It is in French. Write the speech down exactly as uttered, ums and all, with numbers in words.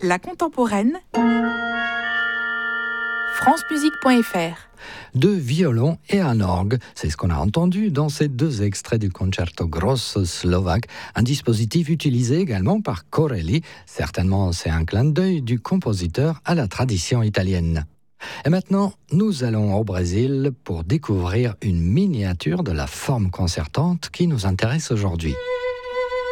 La contemporaine, francemusique point f r. Deux violons et un orgue, c'est ce qu'on a entendu dans ces deux extraits du Concerto Grosso slovaque, un dispositif utilisé également par Corelli. Certainement, c'est un clin d'œil du compositeur à la tradition italienne. Et maintenant, nous allons au Brésil pour découvrir une miniature de la forme concertante qui nous intéresse aujourd'hui.